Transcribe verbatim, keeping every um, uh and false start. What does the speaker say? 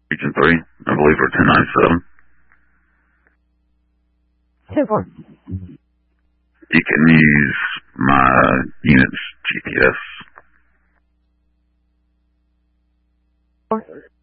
Region three, I believe we're ten ninety-seven. ten four. You can use my unit's G P S.